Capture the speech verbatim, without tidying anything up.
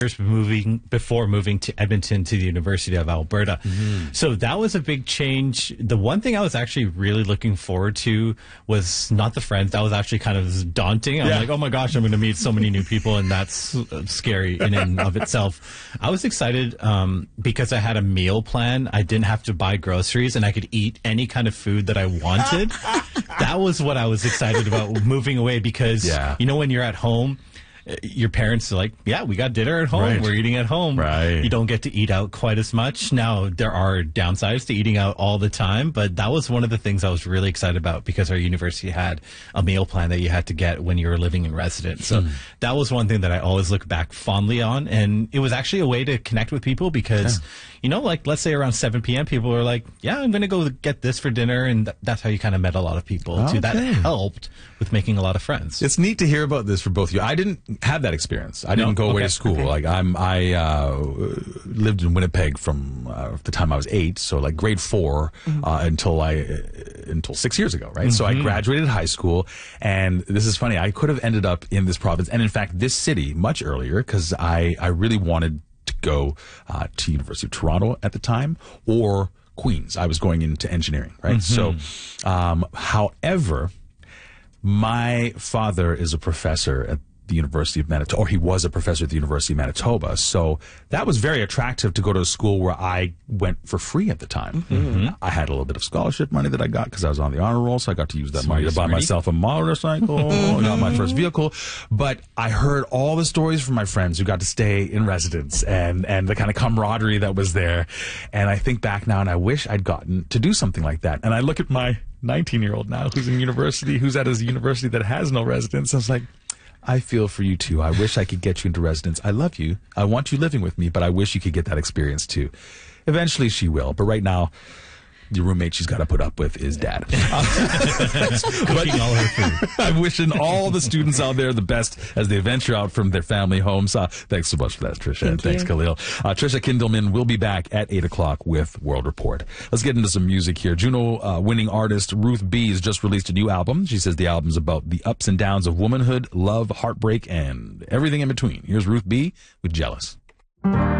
moving before moving to Edmonton to the University of Alberta. Mm-hmm. So that was a big change. The one thing I was actually really looking forward to was not the friends. That was actually kind of daunting. I'm yeah. like, oh my gosh, I'm going to meet so many new people, and that's scary in and of itself. I was excited um, because I had a meal plan. I didn't have to buy groceries, and I could eat any kind of food that I wanted. That was what I was excited about moving away because, yeah. you know, when you're at home, your parents are like, yeah, we got dinner at home. Right. We're eating at home. Right. You don't get to eat out quite as much. Now, there are downsides to eating out all the time, but that was one of the things I was really excited about because our university had a meal plan that you had to get when you were living in residence. So mm. that was one thing that I always look back fondly on. And it was actually a way to connect with people because, yeah. you know, like, let's say around seven p.m., people are like, yeah, I'm going to go get this for dinner. And th- that's how you kind of met a lot of people, okay. too. That helped with making a lot of friends. It's neat to hear about this for both of you. I didn't have that experience. I didn't no? go away okay. to school. Okay. Like I'm, I uh, lived in Winnipeg from uh, the time I was eight, so like grade four mm-hmm. uh, until I uh, until six years ago, right? Mm-hmm. So I graduated high school, and this is funny. I could have ended up in this province, and in fact, this city much earlier because I I really wanted to go uh, to University of Toronto at the time or Queens. I was going into engineering, right? Mm-hmm. So, um, however, my father is a professor at the University of Manitoba, or he was a professor at the University of Manitoba. So that was very attractive to go to a school where I went for free at the time. Mm-hmm. I had a little bit of scholarship money that I got because I was on the honor roll, so I got to use that Smarty, money to buy smarty. myself a motorcycle, got my first vehicle. But I heard all the stories from my friends who got to stay in residence and, and the kind of camaraderie that was there. And I think back now and I wish I'd gotten to do something like that. And I look at my nineteen-year-old now who's in university, who's at his university that has no residence. I was like, I feel for you too. I wish I could get you into residence. I love you. I want you living with me, but I wish you could get that experience too. Eventually she will, but right now, the roommate she's got to put up with is dad. Cooking all her food. I'm wishing all the students out there the best as they venture out from their family homes. Uh, thanks so much for that, Trisha. Thank and thanks, you. Khalil. Uh, Trisha Kindelman will be back at eight o'clock with World Report. Let's get into some music here. Juno uh, winning artist Ruth B has just released a new album. She says the album's about the ups and downs of womanhood, love, heartbreak, and everything in between. Here's Ruth B with Jealous.